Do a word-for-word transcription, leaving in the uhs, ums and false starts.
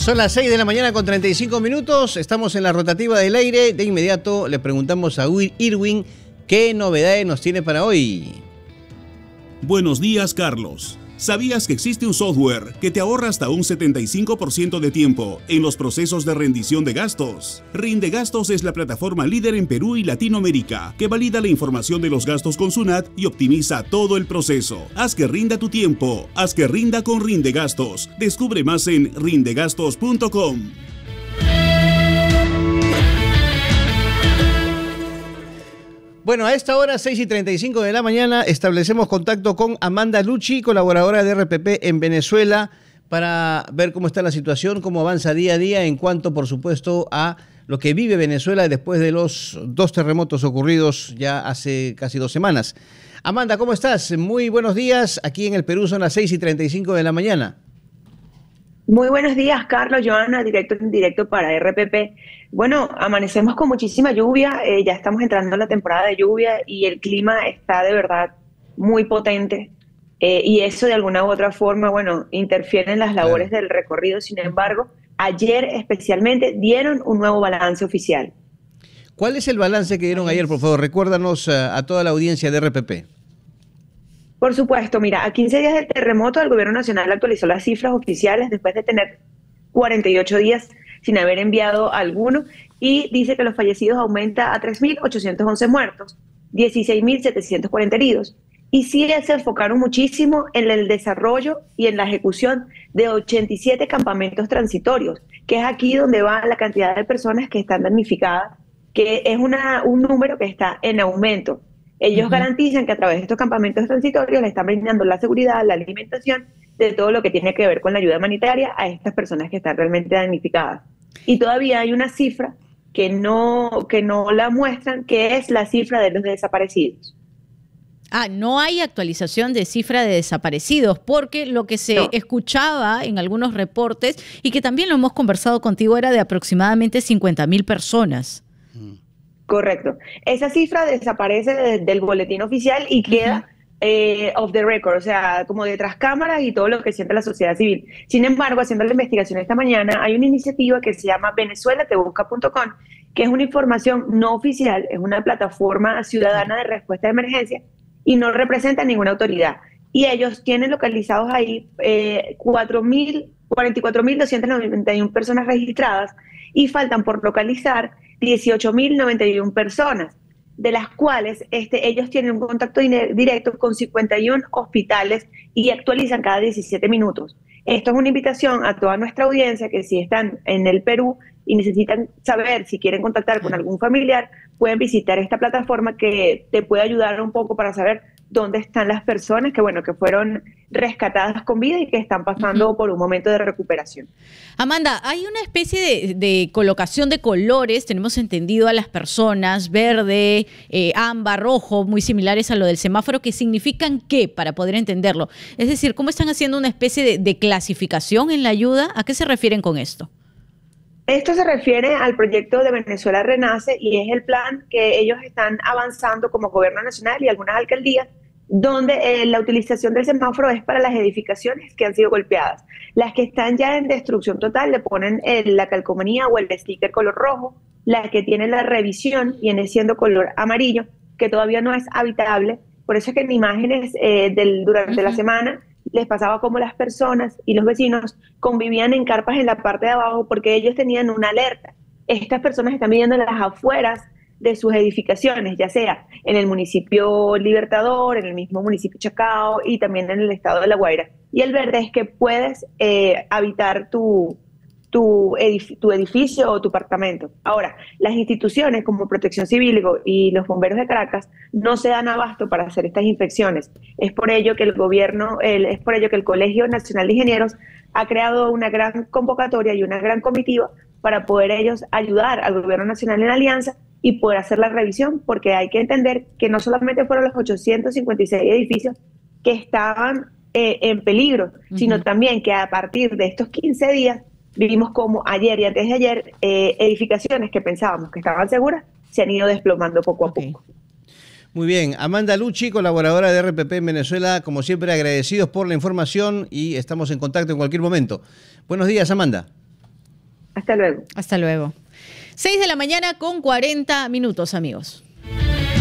Son las seis de la mañana con treinta y cinco minutos, estamos en la rotativa del aire. De inmediato le preguntamos a Irwin qué novedades nos tiene para hoy. Buenos días, Carlos. ¿Sabías que existe un software que te ahorra hasta un setenta y cinco por ciento de tiempo en los procesos de rendición de gastos? Rindegastos es la plataforma líder en Perú y Latinoamérica que valida la información de los gastos con SUNAT y optimiza todo el proceso. Haz que rinda tu tiempo, haz que rinda con Rindegastos. Descubre más en rindegastos punto com. Bueno, a esta hora, seis y treinta y cinco de la mañana, establecemos contacto con Amanda Lucci, colaboradora de R P P en Venezuela, para ver cómo está la situación, cómo avanza día a día en cuanto, por supuesto, a lo que vive Venezuela después de los dos terremotos ocurridos ya hace casi dos semanas. Amanda, ¿cómo estás? Muy buenos días. Aquí en el Perú son las seis y treinta y cinco de la mañana. Muy buenos días, Carlos, Joana, directo en directo para R P P. Bueno, amanecemos con muchísima lluvia, eh, ya estamos entrando en la temporada de lluvia y el clima está de verdad muy potente eh, y eso de alguna u otra forma, bueno, interfiere en las labores claro. del recorrido. Sin embargo, ayer especialmente dieron un nuevo balance oficial. ¿Cuál es el balance que dieron ayer, por favor? Recuérdanos a, a toda la audiencia de R P P. Por supuesto, mira, a quince días del terremoto el Gobierno Nacional actualizó las cifras oficiales después de tener cuarenta y ocho días sin haber enviado alguno y dice que los fallecidos aumenta a tres mil ochocientos once muertos, dieciséis mil setecientos cuarenta heridos. Y sí se enfocaron muchísimo en el desarrollo y en la ejecución de ochenta y siete campamentos transitorios, que es aquí donde va la cantidad de personas que están damnificadas, que es una, un número que está en aumento. Ellos uh-huh. garantizan que a través de estos campamentos transitorios le están brindando la seguridad, la alimentación, de todo lo que tiene que ver con la ayuda humanitaria a estas personas que están realmente damnificadas. Y todavía hay una cifra que no, que no la muestran, que es la cifra de los desaparecidos. Ah, no hay actualización de cifra de desaparecidos, porque lo que se no. escuchaba en algunos reportes, y que también lo hemos conversado contigo, era de aproximadamente cincuenta mil personas. Correcto. Esa cifra desaparece de, del boletín oficial y queda uh-huh. eh, off the record, o sea, como detrás cámaras y todo lo que siente la sociedad civil. Sin embargo, haciendo la investigación esta mañana, hay una iniciativa que se llama venezuela te busca punto com, que es una información no oficial, es una plataforma ciudadana de respuesta de emergencia y no representa ninguna autoridad. Y ellos tienen localizados ahí eh, cuarenta y cuatro mil doscientas noventa y una personas registradas y faltan por localizar dieciocho mil noventa y una personas, de las cuales este, ellos tienen un contacto directo con cincuenta y uno hospitales y actualizan cada diecisiete minutos. Esto es una invitación a toda nuestra audiencia que si están en el Perú y necesitan saber si quieren contactar con algún familiar, pueden visitar esta plataforma que te puede ayudar un poco para saber dónde están las personas que, bueno, que fueron rescatadas con vida y que están pasando uh-huh. por un momento de recuperación. Amanda, hay una especie de, de colocación de colores, tenemos entendido a las personas, verde, eh, ámbar, rojo, muy similares a lo del semáforo, que significan qué, para poder entenderlo. Es decir, ¿cómo están haciendo una especie de, de clasificación en la ayuda? ¿A qué se refieren con esto? Esto se refiere al proyecto de Venezuela Renace y es el plan que ellos están avanzando como gobierno nacional y algunas alcaldías, donde eh, la utilización del semáforo es para las edificaciones que han sido golpeadas. Las que están ya en destrucción total le ponen eh, la calcomanía o el sticker color rojo, las que tienen la revisión viene siendo color amarillo, que todavía no es habitable. Por eso es que en imágenes eh, del, durante uh-huh. la semana les pasaba como las personas y los vecinos convivían en carpas en la parte de abajo porque ellos tenían una alerta. Estas personas están viviendo en las afueras de sus edificaciones, ya sea en el municipio Libertador, en el mismo municipio Chacao y también en el estado de La Guaira. Y el verde es que puedes eh, habitar tu, tu, edif tu edificio o tu apartamento. Ahora, las instituciones como Protección Civil y los bomberos de Caracas no se dan abasto para hacer estas inspecciones. Es por ello que el gobierno, el, es por ello que el Colegio Nacional de Ingenieros ha creado una gran convocatoria y una gran comitiva para poder ellos ayudar al gobierno nacional en alianza y poder hacer la revisión, porque hay que entender que no solamente fueron los ochocientos cincuenta y seis edificios que estaban eh, en peligro, uh-huh. sino también que a partir de estos quince días vimos como ayer y antes de ayer eh, edificaciones que pensábamos que estaban seguras se han ido desplomando poco a okay. poco. Muy bien, Amanda Lucci, colaboradora de R P P en Venezuela, como siempre agradecidos por la información y estamos en contacto en cualquier momento. Buenos días, Amanda. Hasta luego. Hasta luego. seis de la mañana con cuarenta minutos, amigos.